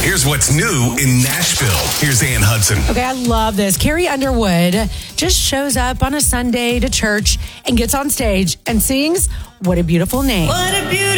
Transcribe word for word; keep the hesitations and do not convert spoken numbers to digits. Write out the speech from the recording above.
Here's what's new in Nashville. Here's Ann Hudson. Okay, I love this. Carrie Underwood just shows up on a Sunday to church and gets on stage and sings What a Beautiful Name. What a beautiful